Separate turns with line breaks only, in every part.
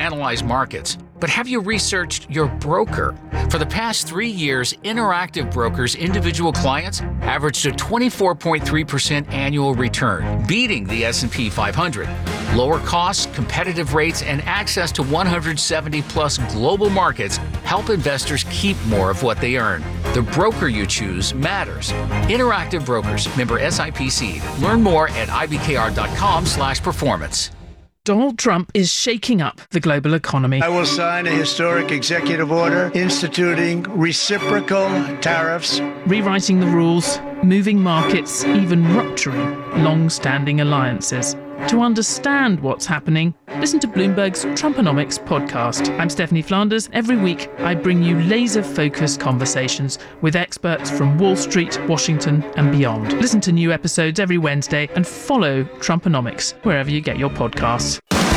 analyze markets, but have you researched your broker? For the past 3 years, Interactive Brokers' individual clients averaged a 24.3% annual return, beating the S&P 500. Lower costs, competitive rates, and access to 170-plus global markets help investors keep more of what they earn. The broker you choose matters. Interactive Brokers, member SIPC. Learn more at ibkr.com/performance.
Donald Trump is shaking up the global economy.
I will sign a historic executive order instituting reciprocal tariffs,
rewriting the rules, moving markets, even rupturing long-standing alliances. To understand what's happening, listen to Bloomberg's Trumponomics podcast. I'm Stephanie Flanders. Every week, I bring you laser-focused conversations with experts from Wall Street, Washington, and beyond. Listen to new episodes every Wednesday and follow Trumponomics wherever you get your podcasts.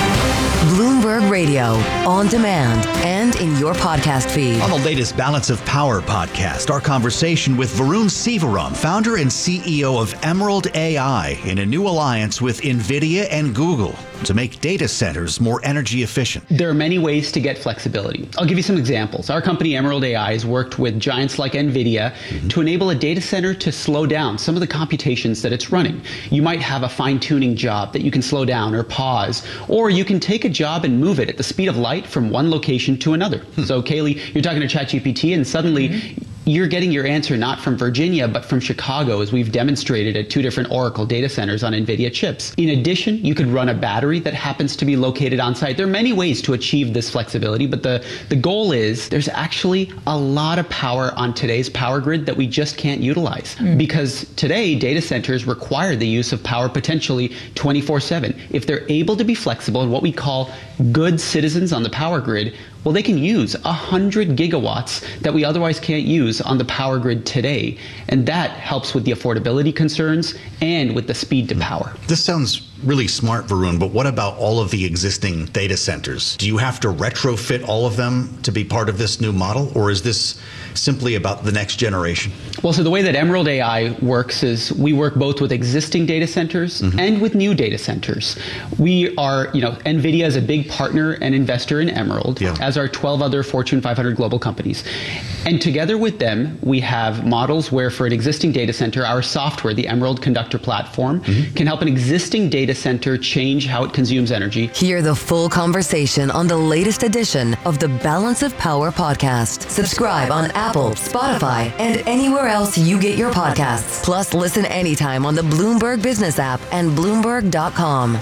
Bloomberg Radio, on demand and in your podcast feed.
On the latest Balance of Power podcast, our conversation with Varun Sivaram, founder and CEO of Emerald AI, in a new alliance with NVIDIA and Google to make data centers more energy efficient.
There are many ways to get flexibility. I'll give you some examples. Our company, Emerald AI, has worked with giants like NVIDIA to enable a data center to slow down some of the computations that it's running. You might have a fine-tuning job that you can slow down or pause, or you can take a job and move it at the speed of light from one location to another. So Kaylee, you're talking to ChatGPT and suddenly you're getting your answer not from Virginia, but from Chicago, as we've demonstrated at 2 different Oracle data centers on NVIDIA chips. In addition, you could run a battery that happens to be located on site. There are many ways to achieve this flexibility, but the goal is there's actually a lot of power on today's power grid that we just can't utilize. Because today, data centers require the use of power potentially 24/7. If they're able to be flexible and what we call good citizens on the power grid, well, they can use 100 gigawatts that we otherwise can't use on the power grid today. And that helps with the affordability concerns and with the speed to power.
This sounds really smart, Varun, but what about all of the existing data centers? Do you have to retrofit all of them to be part of this new model, or is this simply about the next generation?
Well, so the way that Emerald AI works is we work both with existing data centers and with new data centers. We are, NVIDIA is a big partner and investor in Emerald, as are 12 other Fortune 500 global companies. And together with them, we have models where for an existing data center, our software, the Emerald Conductor platform, can help an existing data center change how it consumes energy.
Hear the full conversation on the latest edition of the Balance of Power podcast. Subscribe on Apple, Spotify, and anywhere else you get your podcasts. Plus, listen anytime on the Bloomberg Business app and Bloomberg.com.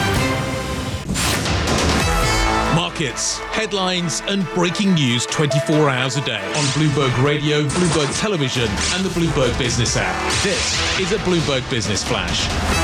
Markets, headlines, and breaking news 24 hours a day on Bloomberg Radio, Bloomberg Television, and the Bloomberg Business app. This is a Bloomberg Business Flash.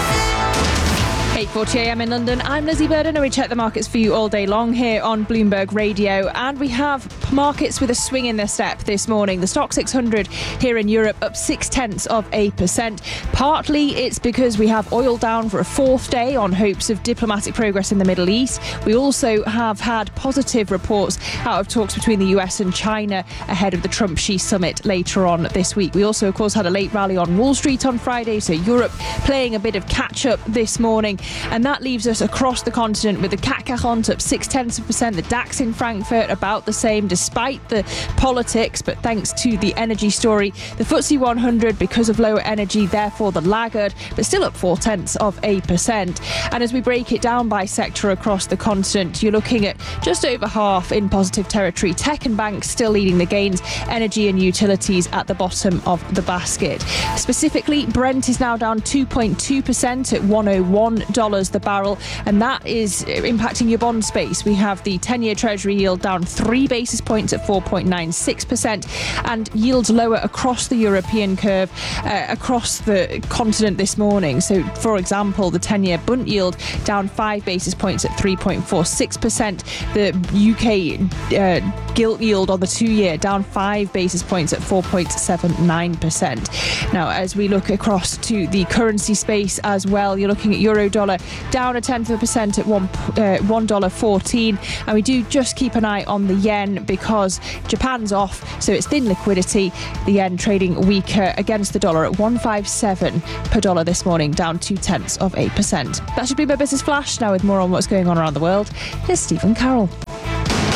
8:40 a.m. in London. I'm Lizzie Burden, and we check the markets for you all day long here on Bloomberg Radio. And we have markets with a swing in their step this morning. The Stoxx 600 here in Europe up 0.6%. Partly it's because we have oil down for a 4th day on hopes of diplomatic progress in the Middle East. We also have had positive reports out of talks between the US and China ahead of the Trump-Xi summit later on this week. We also, of course, had a late rally on Wall Street on Friday, so Europe playing a bit of catch-up this morning. And that leaves us across the continent with the CAC 40 up 0.6%, the DAX in Frankfurt about the same despite the politics, but thanks to the energy story. The FTSE 100, because of lower energy, therefore the laggard, but still up 0.4%. And as we break it down by sector across the continent, you're looking at just over half in positive territory. Tech and banks still leading the gains, energy and utilities at the bottom of the basket. Specifically, Brent is now down 2.2% at $101 the barrel, and that is impacting your bond space. We have the 10-year Treasury yield down 3 basis points at 4.96%, and yields lower across the European curve, across the continent this morning. So, for example, the 10-year Bund yield down 5 basis points at 3.46%. The UK gilt yield on the 2-year down 5 basis points at 4.79%. Now, as we look across to the currency space as well, you're looking at euro-dollar down 0.1% at $1.14, and we do just keep an eye on the yen because Japan's off, so it's thin liquidity. The yen trading weaker against the dollar at 157 per dollar this morning, down 0.2%. That should be my business flash. Now with more on what's going on around the world, here's Stephen Carroll.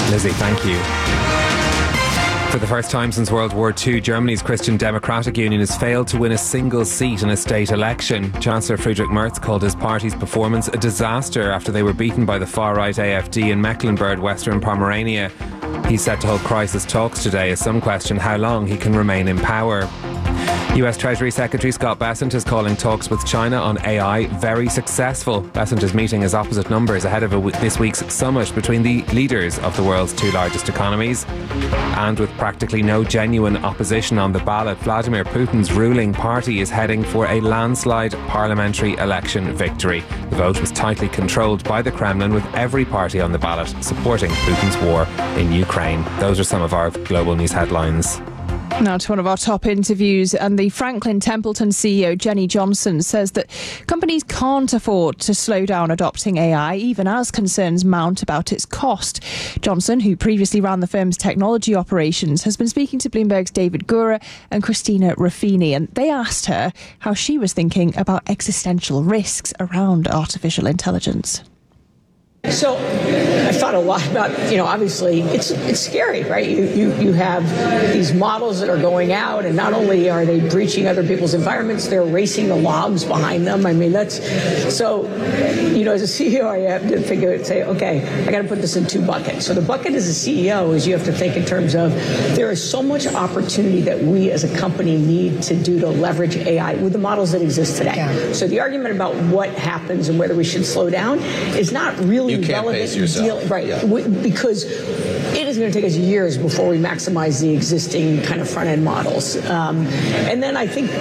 Lizzie, thank you. For the first time since World War II, Germany's Christian Democratic Union has failed to win a single seat in a state election. Chancellor Friedrich Merz called his party's performance a disaster after they were beaten by the far-right AfD in Mecklenburg, Western Pomerania. He's set to hold crisis talks today as some question how long he can remain in power. US Treasury Secretary Scott Bessent is calling talks with China on AI very successful. Bessent is meeting his opposite numbers ahead of this week's summit between the leaders of the world's two largest economies. And with practically no genuine opposition on the ballot, Vladimir Putin's ruling party is heading for a landslide parliamentary election victory. The vote was tightly controlled by the Kremlin, with every party on the ballot supporting Putin's war in Ukraine. Those are some of our global news headlines.
Now to one of our top interviews, and the Franklin Templeton CEO Jenny Johnson says that companies can't afford to slow down adopting AI, even as concerns mount about its cost. Johnson, who previously ran the firm's technology operations, has been speaking to Bloomberg's David Gura and Christina Ruffini, and they asked her how she was thinking about existential risks around artificial intelligence.
So I thought a lot about, obviously it's scary, right? You have these models that are going out, and not only are they breaching other people's environments, they're erasing the logs behind them. I mean, that's so, as a CEO, I have to say, okay, I got to put this in two buckets. So the bucket as a CEO is you have to think in terms of there is so much opportunity that we as a company need to do to leverage AI with the models that exist today. Yeah. So the argument about what happens and whether we should slow down is not really
you can't pace yourself.
Right, yeah. Because it is going to take us years before we maximize the existing kind of front-end models. And then I think,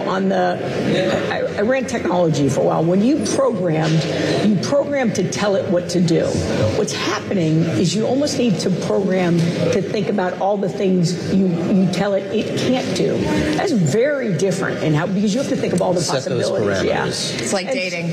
I ran technology for a while. When you program to tell it what to do. What's happening is you almost need to program to think about all the things you tell it can't do. That's very different because you have to think of all the possibilities. Yeah.
It's like dating.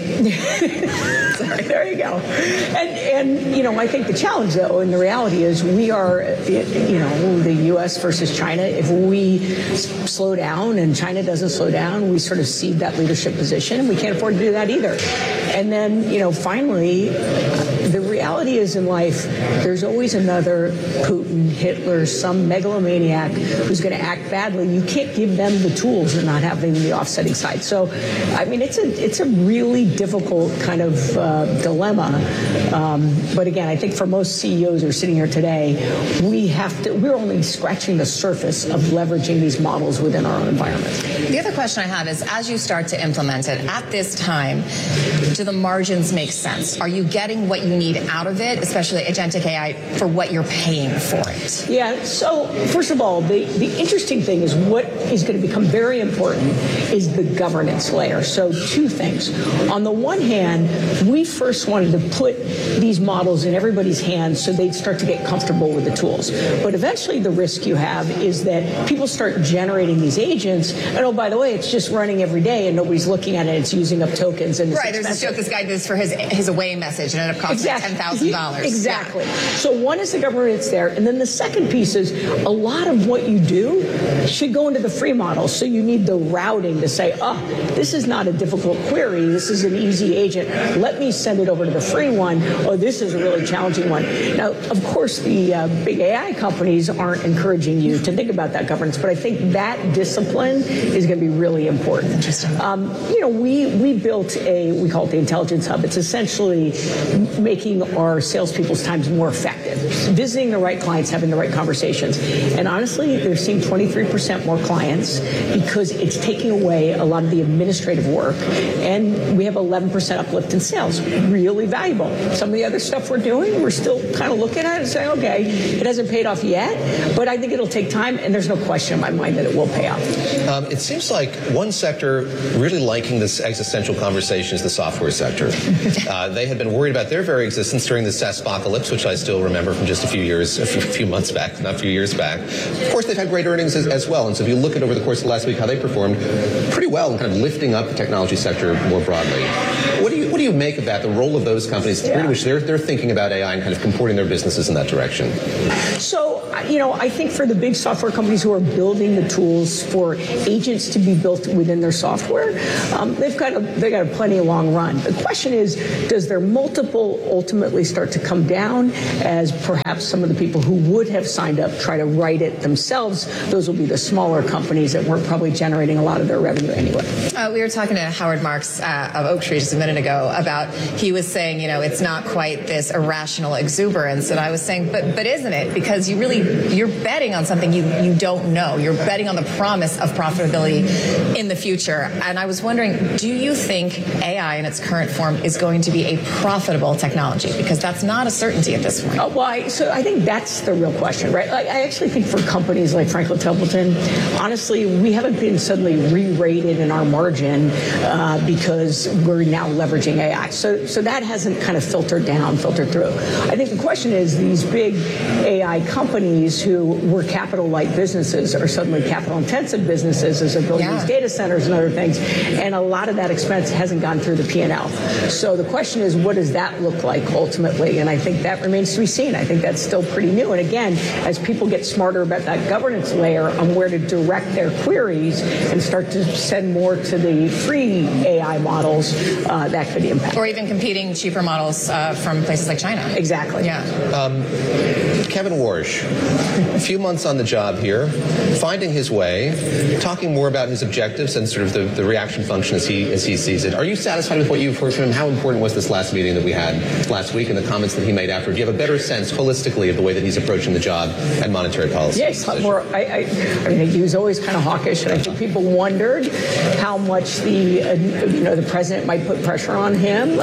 There you go. And I think the challenge, though, and the reality is we are, the U.S. versus China. If we slow down and China doesn't slow down, we sort of cede that leadership position, and we can't afford to do that either. And then, finally, the reality is in life, there's always another Putin, Hitler, some megalomaniac who's going to act badly. You can't give them the tools and not having the offsetting side. So, I mean, it's a really difficult kind of dilemma. But again, I think for most CEOs who are sitting here today, we're only scratching the surface of leveraging these models within our own environment.
The other question I have is, as you start to implement it at this time, do the margins make sense? Are you getting what you need out of it, especially agentic AI, for what you're paying for it?
Yeah, so first of all, the interesting thing is what is going to become very important is the governance layer. So two things. On the one hand, we first wanted to put these models in everybody's hands so they'd start to get comfortable with the tools. But eventually the risk you have is that people start generating these agents, and oh, by the way, it's just running every day and nobody's looking at it, it's using up tokens. And
right, there's this joke this guy does for his away message and it ended up costing $10,000.
Exactly. Yeah. So one is the governance there, and then the second piece is a lot of what you do should go into the free model. So you need the routing to say, this is not a difficult query, this is an easy agent. Let me send it over to the free one. Oh, this is a really challenging one. Now, of course, the big AI companies aren't encouraging you to think about that governance, but I think that discipline is going to be really important.
Interesting.
We built we call it the Intelligence Hub. It's essentially making our salespeople's times more effective, visiting the right clients, having the right conversations. And honestly, they're seeing 23% more clients because it's taking away a lot of the administrative work. And we have 11% uplift in sales. Really valuable. Some of the other stuff we're doing, we're still kind of looking at it and saying, okay, it hasn't paid off yet, but I think it'll take time, and there's no question in my mind that it will pay off.
It seems like one sector really liking this existential conversation is the software sector. They had been worried about their very existence during the SaaSpocalypse, which I still remember from just a few months back, not a few years back. Of course, they've had great earnings as well, and so if you look at over the course of the last week how they performed pretty well in kind of lifting up the technology sector more broadly. What do you make of that, the role of those companies, the degree to which they're thinking about AI and kind of comporting their businesses in that direction?
So, I think for the big software companies who are building the tools for agents to be built within their software, they've got a plenty long run. The question is, does their multiple ultimately start to come down as perhaps some of the people who would have signed up try to write it themselves? Those will be the smaller companies that weren't probably generating a lot of their revenue anyway.
We were talking to Howard Marks of Oak Tree just a minute ago about, he was saying, it's not quite this irrational exuberance. And I was saying, but isn't it? Because you're betting on something you don't know. You're betting on the promise of profitability in the future. And I was wondering, do you think AI in its current form is going to be a profitable technology? Because that's not a certainty at this point.
So I think that's the real question, right? I actually think for companies like Franklin Templeton, honestly, we haven't been suddenly re-rated in our margin because we're now leveraging AI. So that hasn't kind of filtered through. I think the question is, these big AI companies who were capital-light businesses are suddenly capital-intensive businesses as they're building these data centers and other things, and a lot of that expense hasn't gone through the P&L. So the question is, what does that look like ultimately? And I think that remains to be seen. I think that's still pretty new. And again, as people get smarter about that governance layer on where to direct their queries and start to send more to the free AI models, that could impact.
Or even competing cheaper models from places like China.
Exactly.
Yeah.
Kevin Warsh, a few months on the job here, finding his way, talking more about his objectives and sort of the reaction function as he sees it. Are you satisfied with what you've heard from him? How important was this last meeting that we had last week and the comments that he made after? Do you have a better sense holistically of the way that he's approaching the job and monetary policy?
Yes, more. I mean, he was always kind of hawkish, and I think people wondered how much the president might put pressure on him.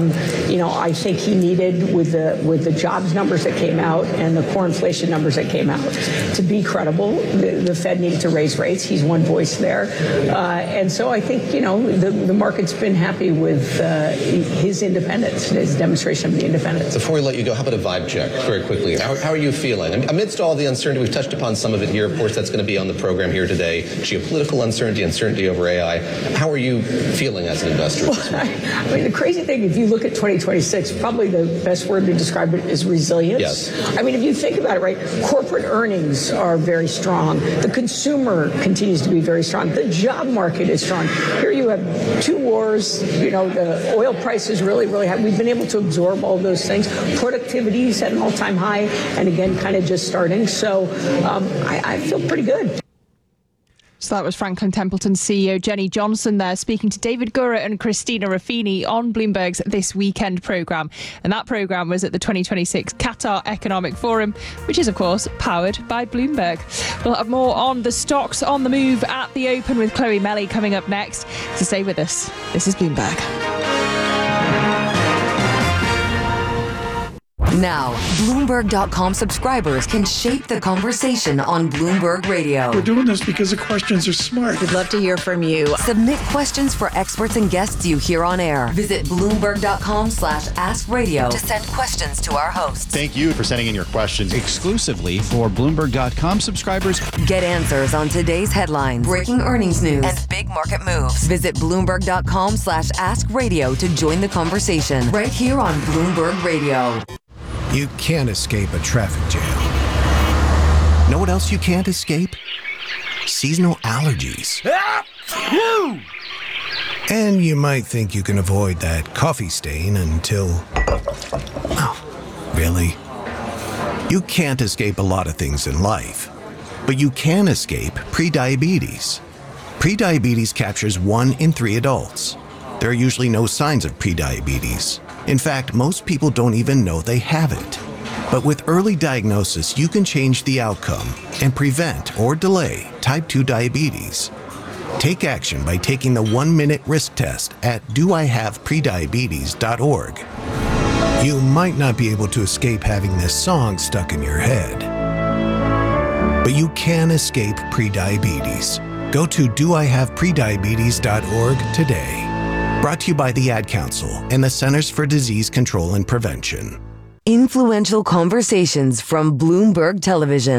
I think he needed, with the jobs numbers that came out and the core inflation numbers that came out, to be credible. The Fed needed to raise rates. He's one voice there, and so I think the market's been happy with his independence, his demonstration of the independence.
Before we let you go, how about a vibe check very quickly? How are you feeling? Amidst all the uncertainty, we've touched upon some of it here. Of course, that's going to be on the program here today. Geopolitical uncertainty over AI. How are you feeling as an investor?
I mean, the crazy thing, if you look at 2026, probably the best word to describe it is resilience.
Yes.
I mean, if you think about it, right, corporate earnings are very strong. The consumer continues to be very strong. The job market is strong. Here you have two wars. The oil price is really, really high. We've been able to absorb all those things. Productivity is at an all-time high, and again, kind of just starting. So I feel pretty good.
So that was Franklin Templeton CEO Jenny Johnson there, speaking to David Gura and Christina Ruffini on Bloomberg's This Weekend programme. And that programme was at the 2026 Qatar Economic Forum, which is, of course, powered by Bloomberg. We'll have more on the stocks on the move at the open with Chloe Melly coming up next. So stay with us. This is Bloomberg.
Now, Bloomberg.com subscribers can shape the conversation on Bloomberg Radio.
We're doing this because the questions are smart.
We'd love to hear from you. Submit questions for experts and guests you hear on air. Visit Bloomberg.com/AskRadio to send questions to our hosts.
Thank you for sending in your questions exclusively for Bloomberg.com subscribers.
Get answers on today's headlines, breaking earnings news, and big market moves. Visit Bloomberg.com/AskRadio to join the conversation right here on Bloomberg Radio.
You can't escape a traffic jam. Know what else you can't escape? Seasonal allergies. And you might think you can avoid that coffee stain until... Oh, really? You can't escape a lot of things in life, but you can escape prediabetes. Prediabetes captures 1 in 3 adults. There are usually no signs of prediabetes. In fact, most people don't even know they have it. But with early diagnosis, you can change the outcome and prevent or delay type 2 diabetes. Take action by taking the 1-minute risk test at doihaveprediabetes.org. You might not be able to escape having this song stuck in your head, but you can escape prediabetes. Go to doihaveprediabetes.org today. Brought to you by the Ad Council and the Centers for Disease Control and Prevention.
Influential conversations from Bloomberg Television.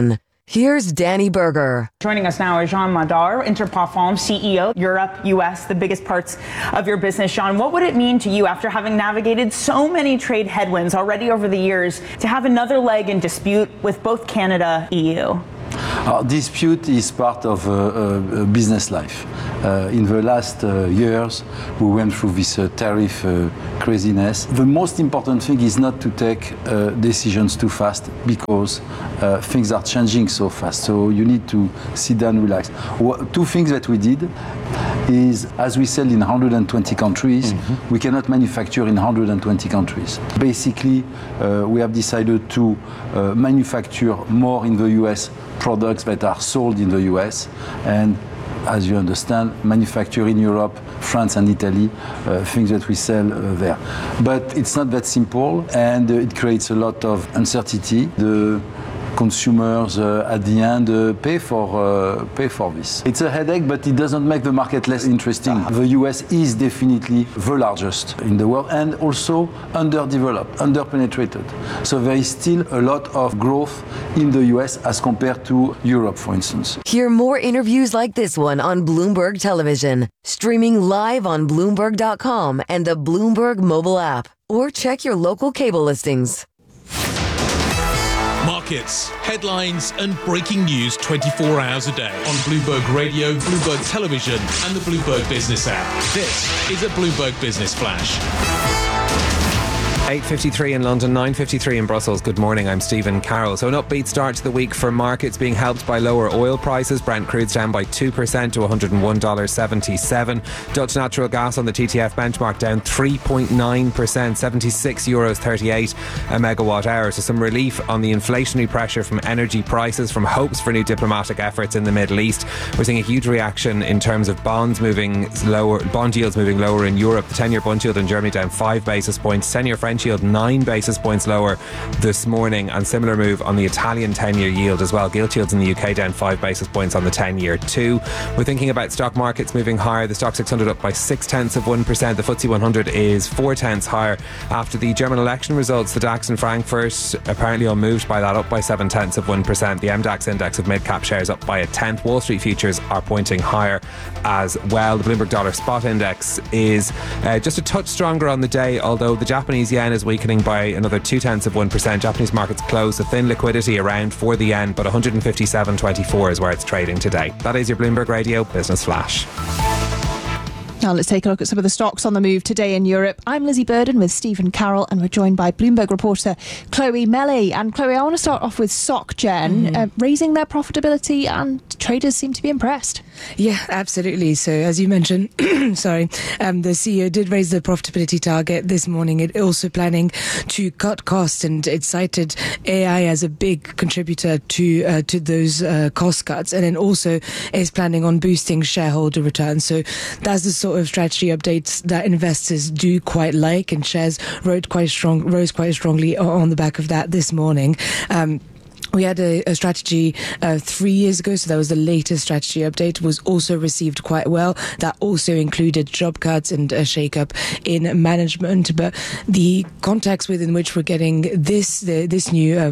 Here's Danny Berger.
Joining us now is Jean Madar, Interparfums CEO, Europe, US, the biggest parts of your business. Jean, what would it mean to you after having navigated so many trade headwinds already over the years to have another leg in dispute with both Canada and EU?
Our dispute is part of business life. In the last years, we went through this tariff craziness. The most important thing is not to take decisions too fast because things are changing so fast. So you need to sit down, relax. Two things that we did is, as we sell in 120 countries, we cannot manufacture in 120 countries. Basically, we have decided to manufacture more in the US products that are sold in the US, and as you understand, manufacture in Europe, France and Italy, things that we sell there. But it's not that simple, and it creates a lot of uncertainty. The consumers at the end pay for this. It's a headache, but it doesn't make the market less interesting. The US is definitely the largest in the world and also underdeveloped, underpenetrated. So there is still a lot of growth in the US as compared to Europe, for instance.
Hear more interviews like this one on Bloomberg Television, streaming live on Bloomberg.com and the Bloomberg mobile app, or check your local cable listings.
Markets, headlines and breaking news 24 hours a day on Bloomberg Radio, Bloomberg Television and the Bloomberg Business app. This is a Bloomberg Business Flash.
8:53 in London, 9:53 in Brussels. Good morning, I'm Stephen Carroll. So an upbeat start to the week for markets, being helped by lower oil prices. Brent crude's down by 2% to $101.77. Dutch natural gas on the TTF benchmark down 3.9%, €76.38 a megawatt hour. So some relief on the inflationary pressure from energy prices, from hopes for new diplomatic efforts in the Middle East. We're seeing a huge reaction in terms of bonds moving lower, bond yields moving lower in Europe. The 10-year bond yield in Germany down 5 basis points, 10-year French yield 9 basis points lower this morning, and similar move on the Italian 10-year yield as well. Gilt yields in the UK down 5 basis points on the 10-year too. We're thinking about stock markets moving higher. The Stock 600 up by 0.6%. The FTSE 100 is 0.4 higher after the German election results. The DAX in Frankfurt apparently unmoved by that, up by 0.7%. The MDAX index of mid-cap shares up by 0.1. Wall Street futures are pointing higher as well. The Bloomberg Dollar Spot Index is just a touch stronger on the day, although the Japanese yen is weakening by another 0.2%. Japanese markets closed a thin liquidity around for the yen, but 157.24 is where it's trading today. That is your Bloomberg Radio Business Flash.
Now let's take a look at some of the stocks on the move today in Europe. I'm Lizzie Burden with Stephen Carroll, and we're joined by Bloomberg reporter Chloe Melly. And Chloe, I want to start off with SocGen, raising their profitability, and traders seem to be impressed.
Yeah, absolutely. So as you mentioned, the CEO did raise the profitability target this morning. It also planning to cut costs, and it cited AI as a big contributor to those cost cuts, and then also is planning on boosting shareholder returns. So that's the sort of strategy updates that investors do quite like, and shares rose quite strongly on the back of that this morning. We had a strategy 3 years ago, so that was the latest strategy update, was also received quite well. That also included job cuts and a shake-up in management. But the context within which we're getting this new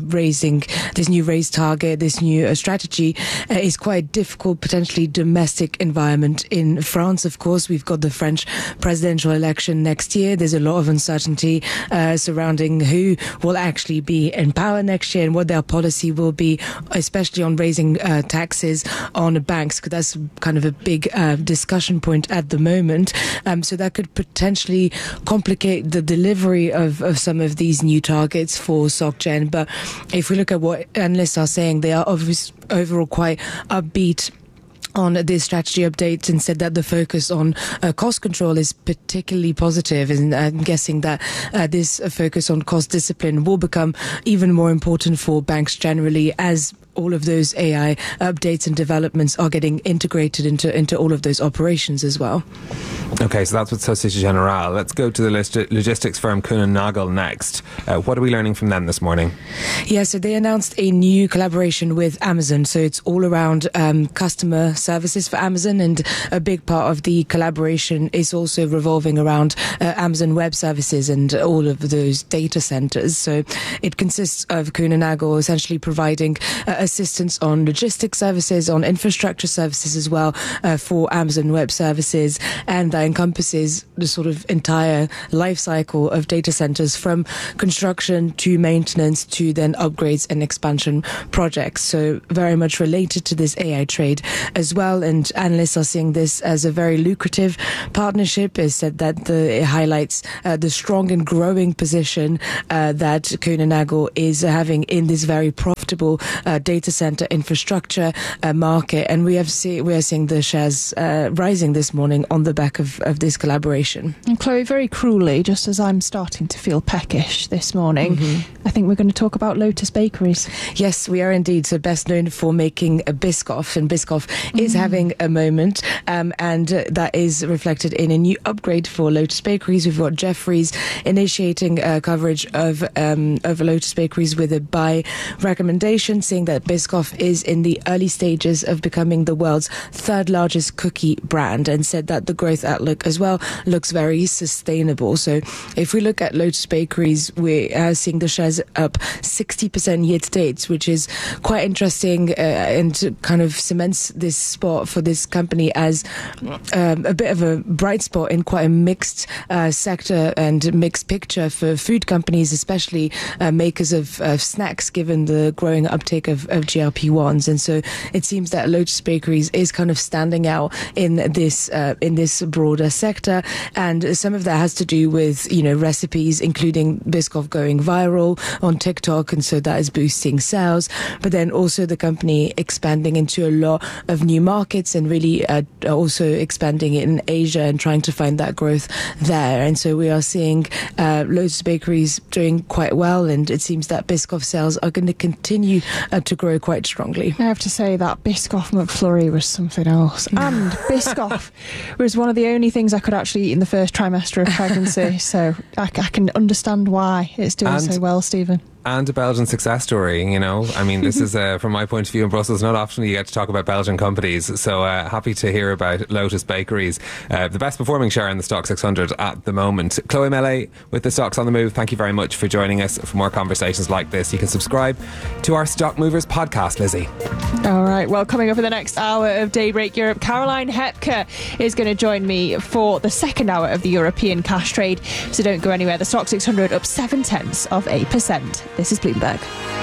raise target, this new strategy is quite difficult, potentially domestic environment in France. Of course, we've got the French presidential election next year. There's a lot of uncertainty surrounding who will actually be in power next year and what their policy will be, especially on raising taxes on banks, because that's kind of a big discussion point at the moment. So that could potentially complicate the delivery of some of these new targets for SocGen. But if we look at what analysts are saying, they are obviously overall quite upbeat on this strategy update, and said that the focus on cost control is particularly positive, and I'm guessing that this focus on cost discipline will become even more important for banks generally, as all of those AI updates and developments are getting integrated into all of those operations as well.
Okay, so that's with Societe Generale. Let's go to the logistics firm Kuehne + Nagel next. What are we learning from them this morning?
Yeah, so they announced a new collaboration with Amazon. So it's all around customer services for Amazon, and a big part of the collaboration is also revolving around Amazon Web Services and all of those data centers. So it consists of Kuehne + Nagel essentially providing a assistance on logistics services, on infrastructure services as well, for Amazon Web Services, and that encompasses the sort of entire life cycle of data centers, from construction to maintenance to then upgrades and expansion projects. So very much related to this AI trade as well, and analysts are seeing this as a very lucrative partnership. It said that it highlights the strong and growing position that Kuehne+Nagel is having in this very profitable data center infrastructure market, and we are seeing the shares rising this morning on the back of this collaboration.
And Chloe, very cruelly, just as I'm starting to feel peckish this morning, I think we're going to talk about Lotus Bakeries.
Yes, we are indeed. So best known for making a Biscoff, and Biscoff is having a moment, and that is reflected in a new upgrade for Lotus Bakeries. We've got Jefferies initiating coverage of Lotus Bakeries with a buy recommendation, saying that Biscoff is in the early stages of becoming the world's third largest cookie brand, and said that the growth outlook as well looks very sustainable. So if we look at Lotus Bakeries, we are seeing the shares up 60% year to date, which is quite interesting, and kind of cements this spot for this company as a bit of a bright spot in quite a mixed sector and mixed picture for food companies, especially makers of snacks, given the growing uptake of GLP-1s. And so it seems that Lotus Bakeries is kind of standing out in this broader sector, and some of that has to do with recipes, including Biscoff going viral on TikTok, and so that is boosting sales. But then also the company expanding into a lot of new markets, and really also expanding in Asia and trying to find that growth there. And so we are seeing Lotus Bakeries doing quite well, and it seems that Biscoff sales are going to continue to grow quite strongly.
I have to say that Biscoff McFlurry was something else, and Biscoff was one of the only things I could actually eat in the first trimester of pregnancy, so I can understand why it's doing so well, Stephen.
And a Belgian success story, I mean, this is, from my point of view in Brussels, not often you get to talk about Belgian companies, so happy to hear about Lotus Bakeries, the best performing share in the Stock 600 at the moment. Chloe Mellet with the Stocks on the Move, thank you very much for joining us. For more conversations like this, you can subscribe to our Stock Movers podcast, Lizzie.
All right, well, coming up in the next hour of Daybreak Europe, Caroline Hepker is going to join me for the second hour of the European cash trade, so don't go anywhere. The Stock 600 up 0.7%. This is Bloomberg.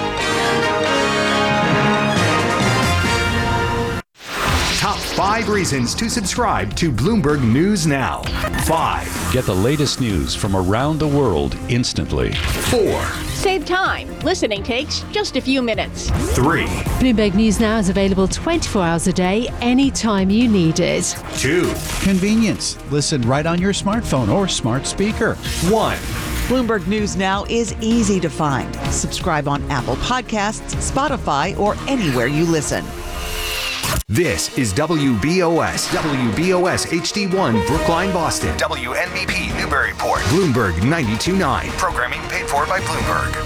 Top 5 reasons to subscribe to Bloomberg News Now. 5.
Get the latest news from around the world instantly.
4.
Save time. Listening takes just a few minutes.
3.
Bloomberg News Now is available 24 hours a day, anytime you need it.
2.
Convenience. Listen right on your smartphone or smart speaker.
1.
Bloomberg News Now is easy to find. Subscribe on Apple Podcasts, Spotify, or anywhere you listen.
This is WBOS HD1 Brookline, Boston. WNBP Newburyport. Bloomberg 92.9. Programming paid for by Bloomberg.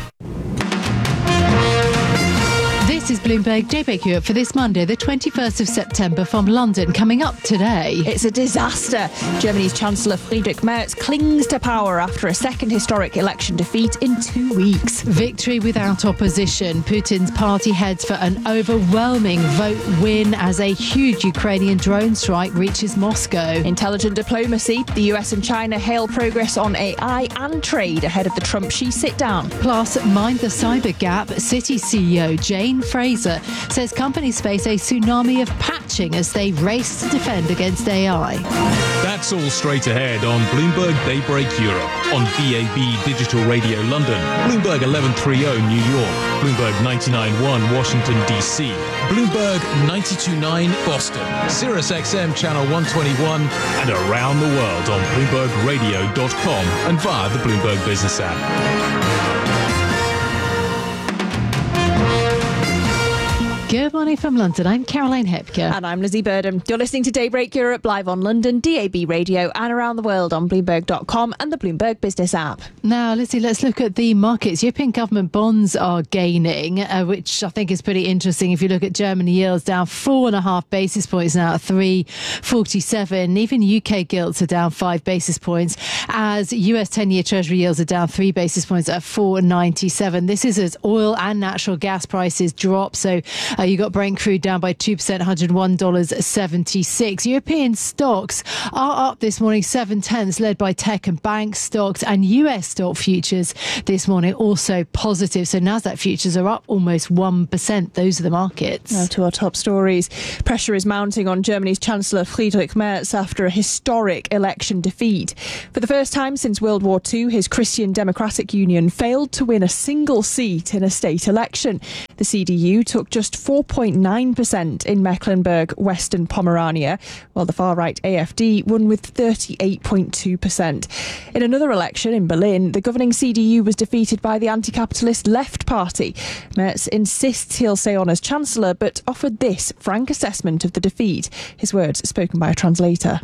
This is Bloomberg Daybreak Europe for this Monday, the 21st of September, from London. Coming up today,
it's a disaster. Germany's Chancellor Friedrich Merz clings to power after a second historic election defeat in 2 weeks.
Victory without opposition. Putin's party heads for an overwhelming vote win as a huge Ukrainian drone strike reaches Moscow.
Intelligent diplomacy. The US and China hail progress on AI and trade ahead of the Trump-Xi sit-down.
Plus, mind the cyber gap. Citi CEO Jane Fraser says companies face a tsunami of patching as they race to defend against AI.
That's all straight ahead on Bloomberg Daybreak Europe, on DAB Digital Radio London, Bloomberg 1130 New York, Bloomberg 99.1 Washington DC, Bloomberg 92.9 Boston, Sirius XM Channel 121, and around the world on BloombergRadio.com and via the Bloomberg Business app.
Good morning from London. I'm Caroline Hepker.
And I'm Lizzie Burdham. You're listening to Daybreak Europe live on London, DAB Radio, and around the world on Bloomberg.com and the Bloomberg Business app.
Now, Lizzie, let's look at the markets. European government bonds are gaining, which I think is pretty interesting. If you look at Germany yields down 4.5 basis points now at 3.47. Even UK gilts are down 5 basis points, as US 10-year Treasury yields are down 3 basis points at 4.97. This is as oil and natural gas prices drop. So you got Brent crude down by 2%, $101.76. European stocks are up this morning 0.7, led by tech and bank stocks, and US stock futures this morning also positive. So Nasdaq futures are up almost 1%. Those are the markets.
Now to our top stories. Pressure is mounting on Germany's Chancellor Friedrich Merz after a historic election defeat. For the first time since World War II, his Christian Democratic Union failed to win a single seat in a state election. The CDU took just 4.9% in Mecklenburg, Western Pomerania, while the far-right AfD won with 38.2%. In another election in Berlin, the governing CDU was defeated by the anti-capitalist Left Party. Merz insists he'll stay on as Chancellor, but offered this frank assessment of the defeat. His words spoken by a translator.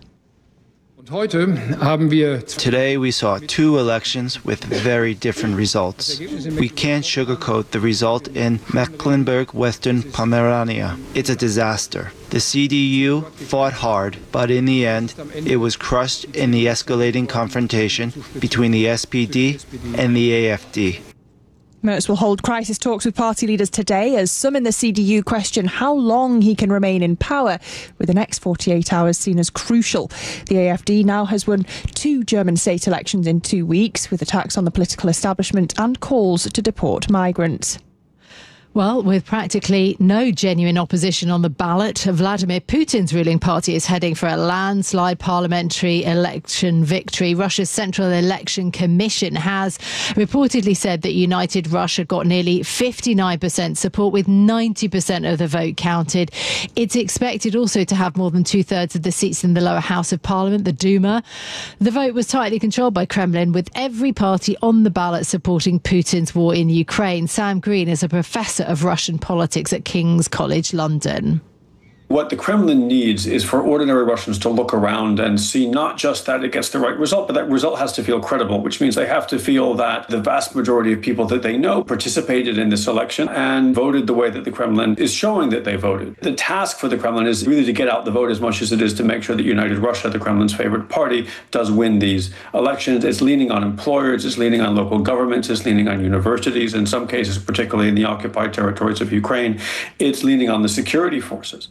Today we saw two elections with very different results. We can't sugarcoat the result in Mecklenburg-Western Pomerania. It's a disaster. The CDU fought hard, but in the end, it was crushed in the escalating confrontation between the SPD and the AfD.
Merz will hold crisis talks with party leaders today as some in the CDU question how long he can remain in power, with the next 48 hours seen as crucial. The AfD now has won 2 German state elections in 2 weeks, with attacks on the political establishment and calls to deport migrants.
Well, with practically no genuine opposition on the ballot, Vladimir Putin's ruling party is heading for a landslide parliamentary election victory. Russia's Central Election Commission has reportedly said that United Russia got nearly 59% support, with 90% of the vote counted. It's expected also to have more than 2/3 of the seats in the lower house of parliament, the Duma. The vote was tightly controlled by Kremlin, with every party on the ballot supporting Putin's war in Ukraine. Sam Green is a professor of Russian politics at King's College London.
What the Kremlin needs is for ordinary Russians to look around and see not just that it gets the right result, but that result has to feel credible, which means they have to feel that the vast majority of people that they know participated in this election and voted the way that the Kremlin is showing that they voted. The task for the Kremlin is really to get out the vote as much as it is to make sure that United Russia, the Kremlin's favorite party, does win these elections. It's leaning on employers, it's leaning on local governments, it's leaning on universities, in some cases, particularly in the occupied territories of Ukraine. It's leaning on the security forces.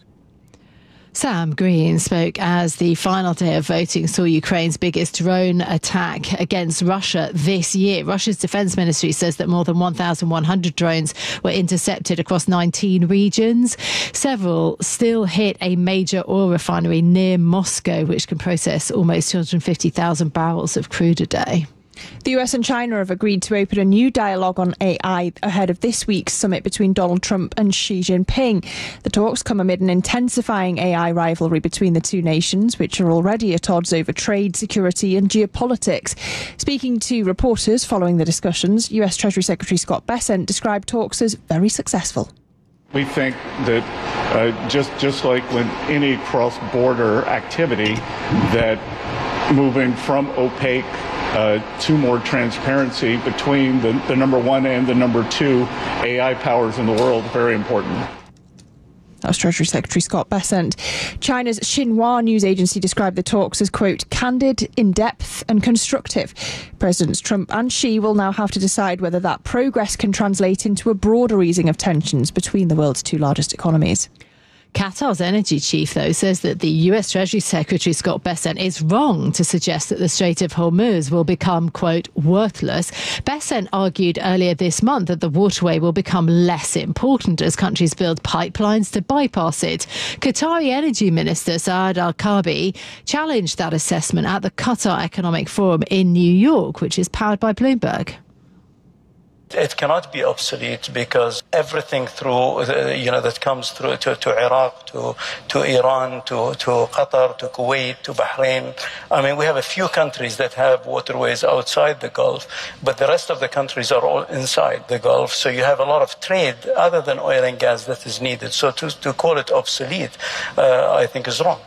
Sam Green spoke as the final day of voting saw Ukraine's biggest drone attack against Russia this year. Russia's defense ministry says that more than 1,100 drones were intercepted across 19 regions. Several still hit a major oil refinery near Moscow, which can process almost 250,000 barrels of crude a day.
The US and China have agreed to open a new dialogue on AI ahead of this week's summit between Donald Trump and Xi Jinping. The talks come amid an intensifying AI rivalry between the two nations, which are already at odds over trade, security and geopolitics. Speaking to reporters following the discussions, US Treasury Secretary Scott Bessent described talks as very successful.
We think that just like with any cross-border activity, that moving from opaque to more transparency between the number one and the number two AI powers in the world, very important.
That was Treasury Secretary Scott Bessent. China's Xinhua news agency described the talks as, quote, candid, in-depth and constructive. Presidents Trump and Xi will now have to decide whether that progress can translate into a broader easing of tensions between the world's two largest economies.
Qatar's energy chief, though, says that the US Treasury Secretary Scott Bessent is wrong to suggest that the Strait of Hormuz will become, quote, worthless. Bessent argued earlier this month that the waterway will become less important as countries build pipelines to bypass it. Qatari Energy Minister Saad Al-Kaabi challenged that assessment at the Qatar Economic Forum in New York, which is powered by Bloomberg.
It cannot be obsolete because everything through, that comes through to Iraq, to Iran, to Qatar, to Kuwait, to Bahrain. I mean, we have a few countries that have waterways outside the Gulf, but the rest of the countries are all inside the Gulf. So you have a lot of trade other than oil and gas that is needed. So to call it obsolete, I think is wrong.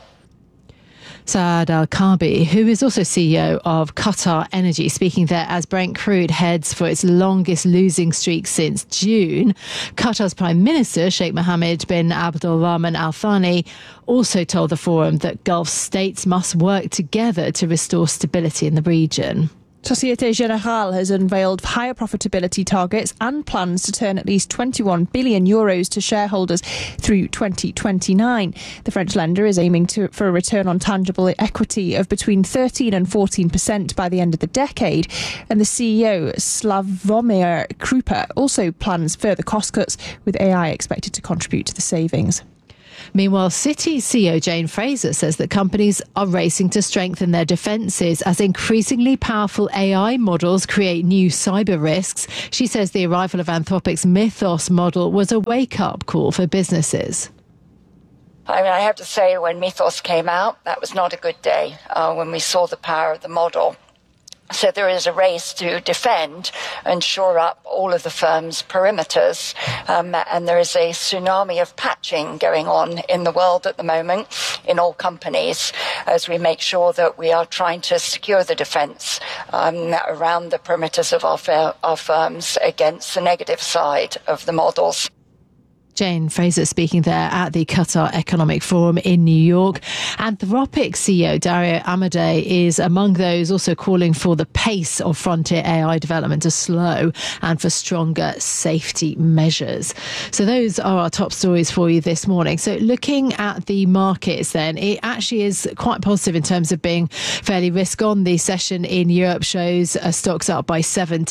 Saad Al-Kaabi, who is also CEO of Qatar Energy, speaking there as Brent crude heads for its longest losing streak since June. Qatar's Prime Minister, Sheikh Mohammed bin Abdul Rahman Al Thani, also told the forum that Gulf states must work together to restore stability in the region.
Societe Generale has unveiled higher profitability targets and plans to turn at least €21 billion to shareholders through 2029. The French lender is aiming for a return on tangible equity of between 13 and 14% by the end of the decade. And the CEO, Slawomir Krupa, also plans further cost cuts, with AI expected to contribute to the savings.
Meanwhile, Citi CEO Jane Fraser says that companies are racing to strengthen their defences as increasingly powerful AI models create new cyber risks. She says the arrival of Anthropic's Mythos model was a wake-up call for businesses.
I mean, I have to say, when Mythos came out, that was not a good day when we saw the power of the model. So there is a race to defend and shore up all of the firm's perimeters. And there is a tsunami of patching going on in the world at the moment in all companies as we make sure that we are trying to secure the defence around the perimeters of our firms against the negative side of the models.
Jane Fraser speaking there at the Qatar Economic Forum in New York. Anthropic CEO Dario Amodei is among those also calling for the pace of frontier AI development to slow and for stronger safety measures. So those are our top stories for you this morning. So looking at the markets then, it actually is quite positive in terms of being fairly risk on. The session in Europe shows stocks up by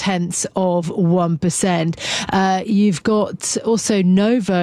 0.7%. You've got also Novo's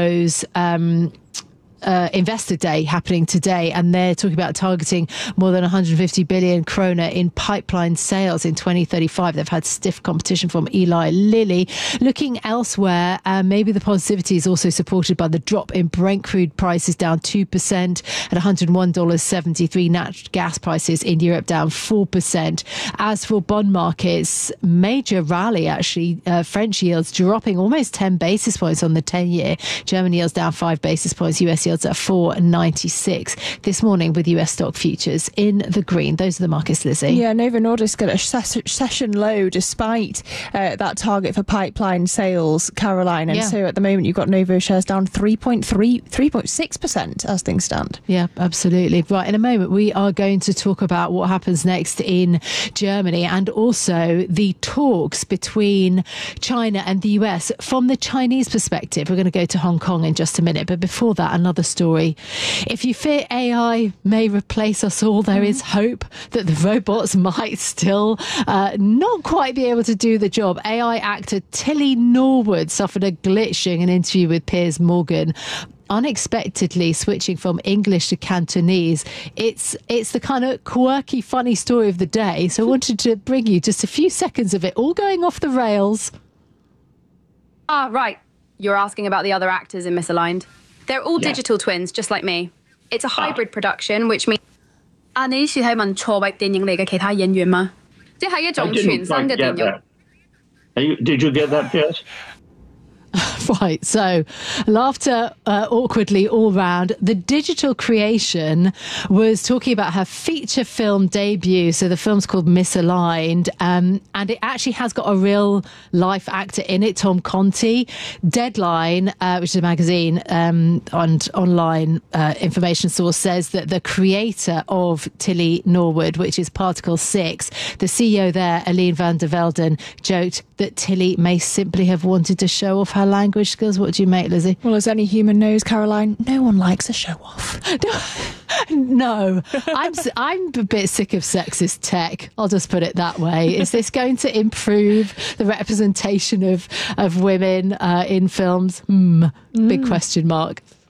Investor Day happening today, and they're talking about targeting more than 150 billion kroner in pipeline sales in 2035. They've had stiff competition from Eli Lilly. Looking elsewhere, maybe the positivity is also supported by the drop in Brent crude prices, down 2% at $101.73. Natural gas prices in Europe down 4%. As for bond markets, major rally actually. French yields dropping almost 10 basis points on the 10-year. German yields down 5 basis points. US yields at 4.96 this morning, with US stock futures in the green. Those are the markets, Lizzie.
Yeah, Novo Nordisk got a session low despite that target for pipeline sales, Caroline. And so at the moment you've got Novo shares down 3.6% as things stand.
Yeah, absolutely. Right, in a moment we are going to talk about what happens next in Germany and also the talks between China and the US from the Chinese perspective. We're going to go to Hong Kong in just a minute, but before that, another story. If you fear AI may replace us all, there is hope that the robots might still not quite be able to do the job. AI actor Tilly Norwood suffered a glitch during an interview with Piers Morgan, unexpectedly switching from English to Cantonese. It's the kind of quirky, funny story of the day. So I wanted to bring you just a few seconds of it all going off the rails.
Right. You're asking about the other actors in Misaligned. They're all digital twins, just like me. It's a hybrid production, which means... 你是係問錯位電影嚟嘅其他演員嗎？即係一種全新嘅電影。
Did you get that, Piers?
Right, so laughter awkwardly all round. The digital creation was talking about her feature film debut. So the film's called Misaligned, and it actually has got a real life actor in it, Tom Conti. Deadline, which is a magazine and online information source, says that the creator of Tilly Norwood, which is Particle 6, the CEO there, Aline van der Velden, joked that Tilly may simply have wanted to show off her language skills. What do you make, Lizzie?
Well, as any human knows, Caroline, no one likes a show off.
No, I'm a bit sick of sexist tech. I'll just put it that way. Is this going to improve the representation of women in films? Big question mark.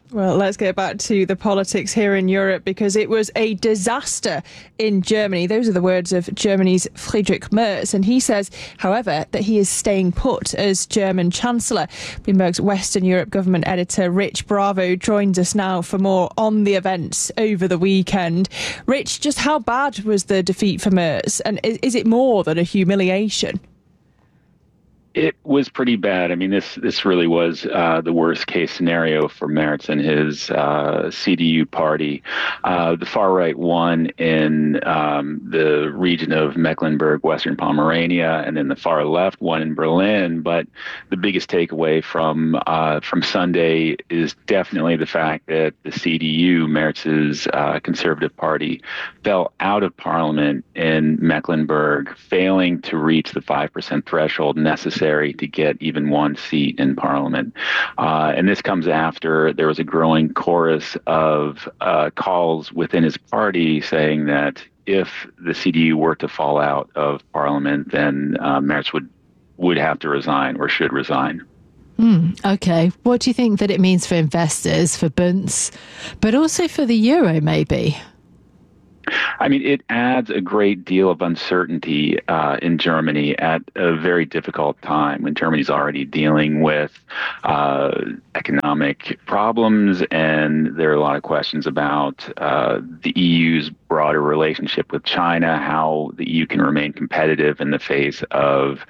Well, let's get back to the politics here in Europe, because it was a disaster in Germany. Those are the words of Germany's Friedrich Merz. And he says, however, that he is staying put as German Chancellor. Bloomberg's Western Europe government editor Rich Bravo joins us now for more on the events over the weekend. Rich, just how bad was the defeat for Merz? And is it more than a humiliation?
It was pretty bad. I mean, this really was the worst case scenario for Merz and his CDU party. The far right won in the region of Mecklenburg, Western Pomerania, and then the far left won in Berlin. But the biggest takeaway from Sunday is definitely the fact that the CDU, Merz's Conservative Party, fell out of parliament in Mecklenburg, failing to reach the 5% threshold necessary to get even one seat in parliament. And this comes after there was a growing chorus of calls within his party saying that if the CDU were to fall out of parliament, then Merz would have to resign or should resign.
Okay. What do you think that it means for investors, for Bunds, but also for the euro, maybe?
I mean, it adds a great deal of uncertainty in Germany at a very difficult time when Germany's already dealing with economic problems, and there are a lot of questions about the EU's broader relationship with China, how the EU can remain competitive in the face of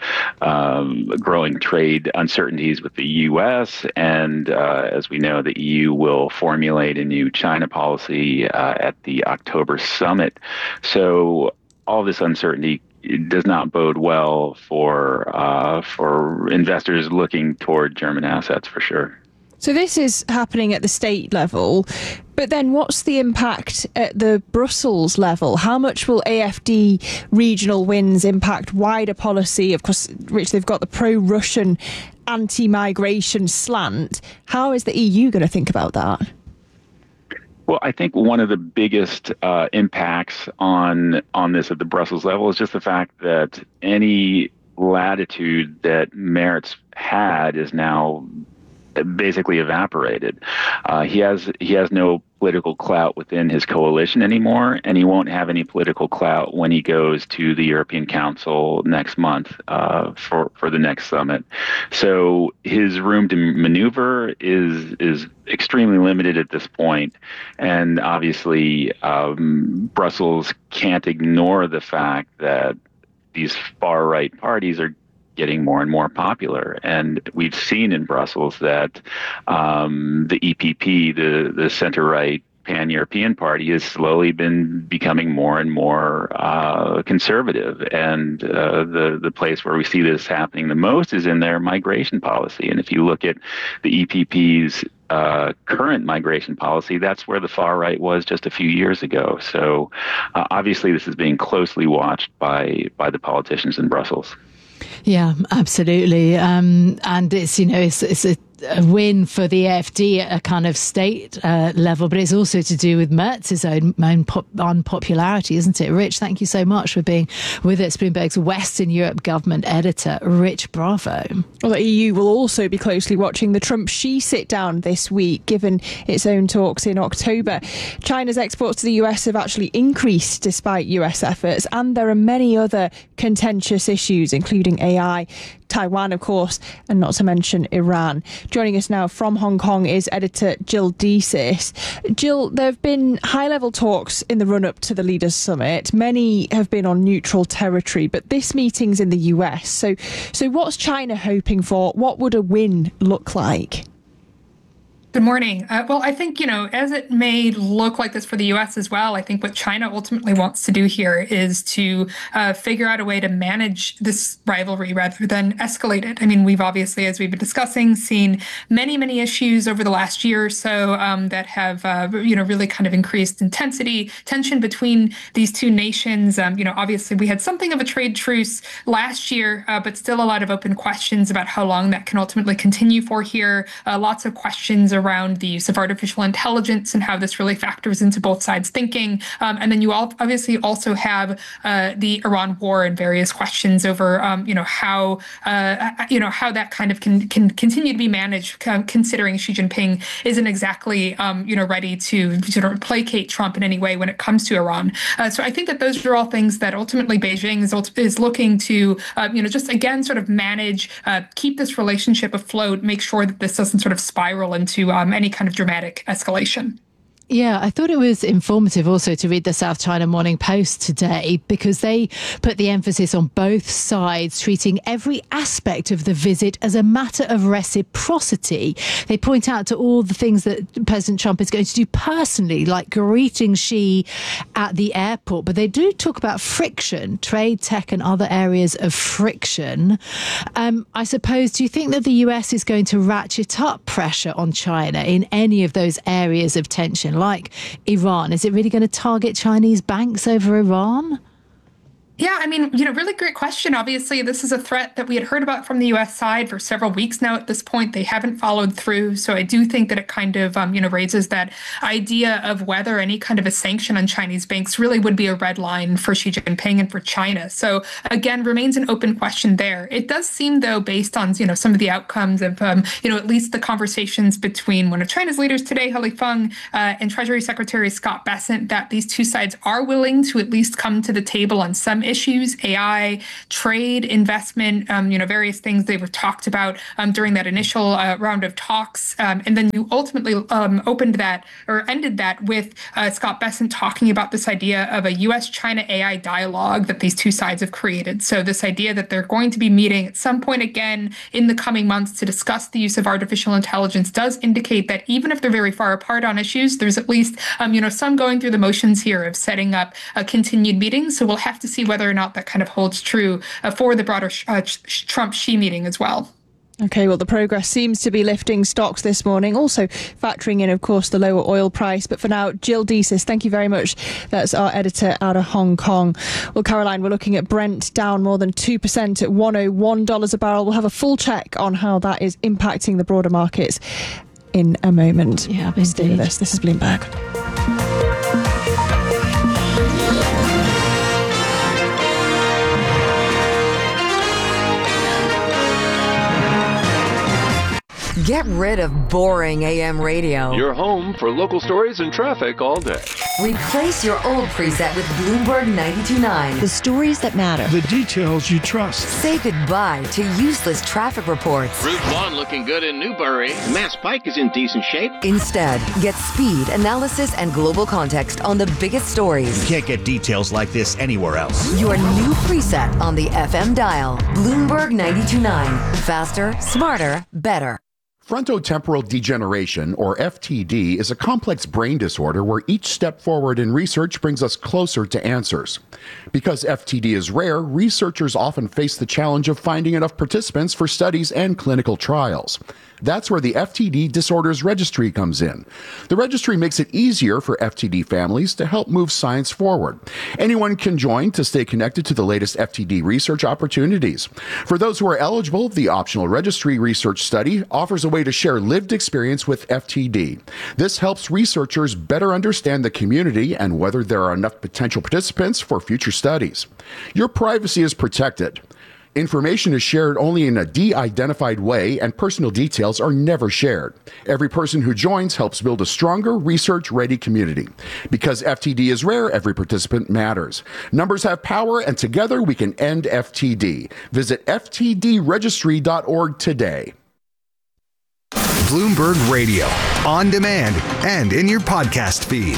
growing trade uncertainties with the US. And as we know, the EU will formulate a new China policy at the October summit. So all this uncertainty does not bode well for investors looking toward German assets, for sure.
So this is happening at the state level, but then what's the impact at the Brussels level? How much will AfD regional wins impact wider policy? Of course, Rich, they've got the pro-Russian anti-migration slant. How is the EU going to think about that?
Well, I think one of the biggest impacts on this at the Brussels level is just the fact that any latitude that Merz had is now basically evaporated. He has no political clout within his coalition anymore, and he won't have any political clout when he goes to the European Council next month for the next summit. So his room to maneuver is extremely limited at this point, and obviously Brussels can't ignore the fact that these far right parties are getting more and more popular. And we've seen in Brussels that the EPP, the center-right pan-European party, has slowly been becoming more and more conservative. And the place where we see this happening the most is in their migration policy. And if you look at the EPP's current migration policy, that's where the far right was just a few years ago. So obviously this is being closely watched by the politicians in Brussels.
Yeah, absolutely. And it's a win for the AfD at a kind of state level, but it's also to do with Merz's own unpopularity, isn't it? Rich, thank you so much for being with us. Bloomberg's Western Europe government editor, Rich Bravo.
Well, the EU will also be closely watching the Trump-Xi sit-down this week, given its own talks in October. China's exports to the US have actually increased despite US efforts, and there are many other contentious issues, including AI, Taiwan, of course, and not to mention Iran. Joining us now from Hong Kong is editor Jill Deasis. Jill, there have been high-level talks in the run-up to the Leaders' Summit. Many have been on neutral territory, but this meeting's in the US. So what's China hoping for? What would a win look like?
Good morning. Well, I think, as it may look like this for the U.S. as well, I think what China ultimately wants to do here is to figure out a way to manage this rivalry rather than escalate it. I mean, we've obviously, as we've been discussing, seen many, many issues over the last year or so that have, really kind of increased intensity, tension between these two nations. Obviously, we had something of a trade truce last year, but still a lot of open questions about how long that can ultimately continue for here. Lots of questions around the use of artificial intelligence and how this really factors into both sides' thinking. And then you obviously also have the Iran war and various questions over, how that kind of can continue to be managed, considering Xi Jinping isn't exactly, ready to sort of placate Trump in any way when it comes to Iran. So I think that those are all things that ultimately Beijing is looking to, just again, sort of manage, keep this relationship afloat, make sure that this doesn't sort of spiral into any kind of dramatic escalation.
Yeah, I thought it was informative also to read the South China Morning Post today, because they put the emphasis on both sides treating every aspect of the visit as a matter of reciprocity. They point out to all the things that President Trump is going to do personally, like greeting Xi at the airport. But they do talk about friction, trade, tech and other areas of friction. I suppose, do you think that the US is going to ratchet up pressure on China in any of those areas of tension? Like Iran, is it really going to target Chinese banks over Iran?
Yeah, I mean, really great question. Obviously, this is a threat that we had heard about from the U.S. side for several weeks now at this point. They haven't followed through. So I do think that it kind of, raises that idea of whether any kind of a sanction on Chinese banks really would be a red line for Xi Jinping and for China. So again, remains an open question there. It does seem, though, based on, some of the outcomes of, at least the conversations between one of China's leaders today, He Lifeng, and Treasury Secretary Scott Bessent, that these two sides are willing to at least come to the table on some issues, AI, trade, investment, various things they were talked about during that initial round of talks. And then you ultimately ended that with Scott Bessent talking about this idea of a U.S.-China AI dialogue that these two sides have created. So this idea that they're going to be meeting at some point again in the coming months to discuss the use of artificial intelligence does indicate that even if they're very far apart on issues, there's at least, some going through the motions here of setting up a continued meeting. So we'll have to see whether or not that kind of holds true for the broader Trump-Xi meeting as well.
Okay, well, the progress seems to be lifting stocks this morning, also factoring in, of course, the lower oil price. But for now, Jill Deesis, thank you very much. That's our editor out of Hong Kong. Well, Caroline, we're looking at Brent down more than 2% at $101 a barrel. We'll have a full check on how that is impacting the broader markets in a moment.
Yeah,
stay with us. This is Bloomberg.
Get rid of boring AM radio.
Your home for local stories and traffic all day.
Replace your old preset with Bloomberg 92.9.
The stories that matter.
The details you trust.
Say goodbye to useless traffic reports.
Route 1 looking good in Newbury. Mass Pike is in decent shape.
Instead, get speed, analysis, and global context on the biggest stories.
You can't get details like this anywhere else.
Your new preset on the FM dial. Bloomberg 92.9. Faster, smarter, better.
Frontotemporal degeneration, or FTD, is a complex brain disorder where each step forward in research brings us closer to answers. Because FTD is rare, researchers often face the challenge of finding enough participants for studies and clinical trials. That's where the FTD Disorders Registry comes in. The registry makes it easier for FTD families to help move science forward. Anyone can join to stay connected to the latest FTD research opportunities. For those who are eligible, the optional registry research study offers a way to share lived experience with FTD. This helps researchers better understand the community and whether there are enough potential participants for future studies. Your privacy is protected. Information is shared only in a de-identified way, and personal details are never shared. Every person who joins helps build a stronger, research-ready community. Because FTD is rare, every participant matters. Numbers have power, and together we can end FTD. Visit ftdregistry.org today.
Bloomberg Radio, on demand and in your podcast feed.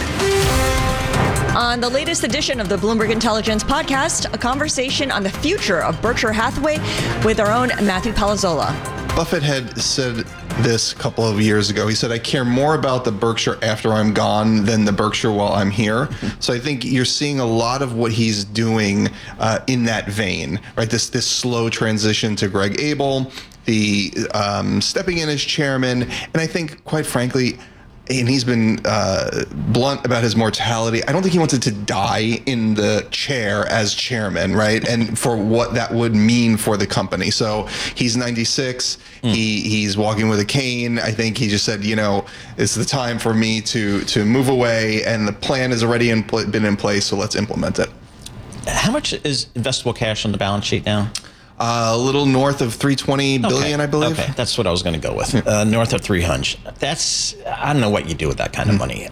On the latest edition of the Bloomberg Intelligence Podcast, a conversation on the future of Berkshire Hathaway with our own Matthew Palazzola.
Buffett had said this a couple of years ago. He said, I care more about the Berkshire after I'm gone than the Berkshire while I'm here. So I think you're seeing a lot of what he's doing in that vein, right? This slow transition to Greg Abel, the stepping in as chairman. And I think, quite frankly, and he's been blunt about his mortality. I don't think he wanted to die in the chair as chairman, right? And for what that would mean for the company. So he's 96. He's walking with a cane. I think he just said, it's the time for me to move away, and the plan has already been in place, so let's implement it.
How much is investable cash on the balance sheet now?
A little north of 320 billion, I believe.
Okay, that's what I was going to go with. North of 300. I don't know what you do with that kind of money.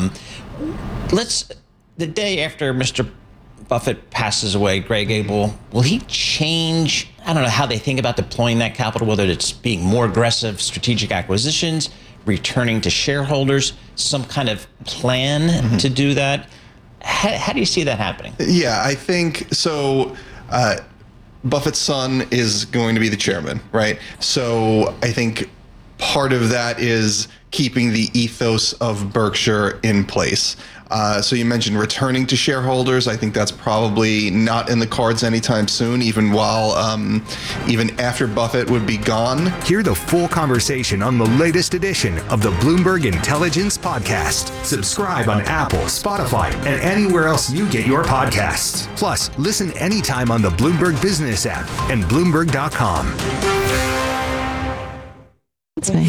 The day after Mr. Buffett passes away, Greg Abel, will he change, I don't know, how they think about deploying that capital, whether it's being more aggressive, strategic acquisitions, returning to shareholders, some kind of plan to do that? How do you see that happening?
Yeah, I think so. Buffett's son is going to be the chairman, right? So I think part of that is keeping the ethos of Berkshire in place. So you mentioned returning to shareholders. I think that's probably not in the cards anytime soon, even after Buffett would be gone.
Hear the full conversation on the latest edition of the Bloomberg Intelligence Podcast. Subscribe on Apple, Spotify, and anywhere else you get your podcasts. Plus, listen anytime on the Bloomberg Business app and Bloomberg.com.
That's me.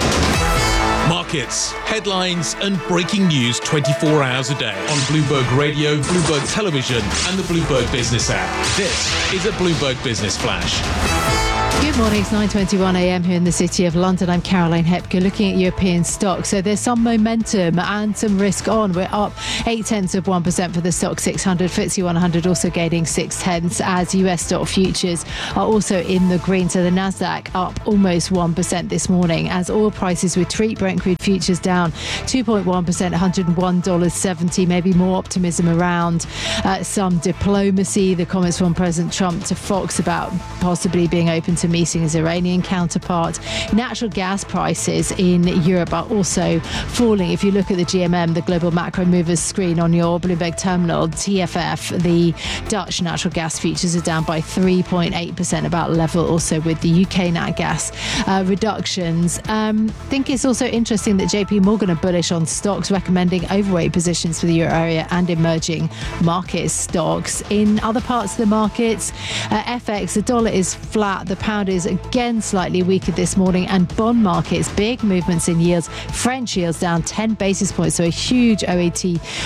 Markets, headlines, and breaking news 24 hours a day on Bloomberg Radio, Bloomberg Television, and the Bloomberg Business app. This is a Bloomberg Business Flash.
Good morning, it's 9:21 a.m. here in the City of London. I'm Caroline Hepker looking at European stocks. So there's some momentum and some risk on. We're up 0.8% for the stock 600. FTSE 100 also gaining 0.6 as US stock futures are also in the green. So the Nasdaq up almost 1% this morning as oil prices retreat. Brent crude futures down 2.1%, $101.70. Maybe more optimism around some diplomacy. The comments from President Trump to Fox about possibly being open to meeting his Iranian counterpart. Natural gas prices in Europe are also falling. If you look at the GMM, the global macro movers screen on your Bloomberg terminal, TFF, the Dutch natural gas futures are down by 3.8%, about level also with the UK nat gas reductions. I think it's also interesting that JP Morgan are bullish on stocks, recommending overweight positions for the euro area and emerging market stocks. In other parts of the markets, FX, the dollar is flat, the pound is again slightly weaker this morning, and bond markets, big movements in yields. French yields down 10 basis points, so a huge OAT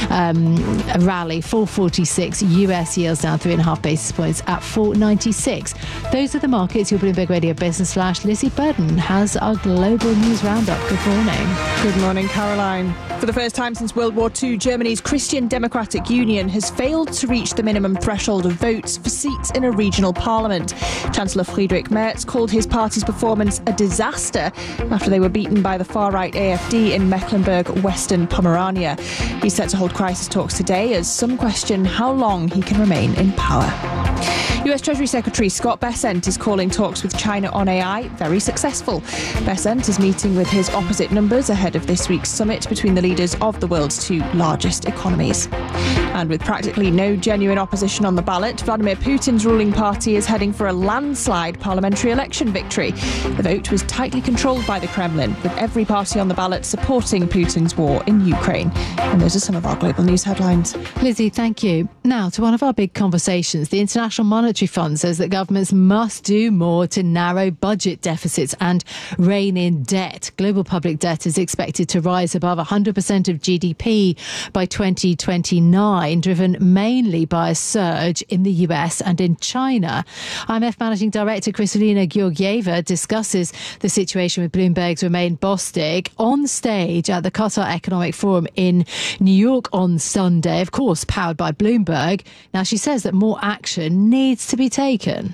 rally, 446. US yields down 3.5 basis points at 496. Those are the markets. Your Bloomberg Radio Business Flash. Lizzie Burden has our global news roundup. Good morning.
Good morning, Caroline. For the first time since World War II, Germany's Christian Democratic Union has failed to reach the minimum threshold of votes for seats in a regional parliament. Chancellor Friedrich Merz called his party's performance a disaster after they were beaten by the far-right AfD in Mecklenburg, Western Pomerania. He's set to hold crisis talks today as some question how long he can remain in power. US Treasury Secretary Scott Bessent is calling talks with China on AI very successful. Bessent is meeting with his opposite numbers ahead of this week's summit between the leaders of the world's two largest economies. And with practically no genuine opposition on the ballot, Vladimir Putin's ruling party is heading for a landslide parliamentary election victory. The vote was tightly controlled by the Kremlin, with every party on the ballot supporting Putin's war in Ukraine. And those are some of our global news headlines.
Lizzie, thank you. Now to one of our big conversations. The International Monetary Fund says that governments must do more to narrow budget deficits and rein in debt. Global public debt is expected to rise above 100% of GDP by 2029, driven mainly by a surge in the US and in China. IMF Managing Director Kristalina Georgieva discusses the situation with Bloomberg's Romain Bostic on stage at the Qatar Economic Forum in New York on Sunday, of course powered by Bloomberg. Now she says that more action needs to be taken.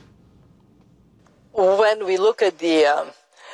When we look at the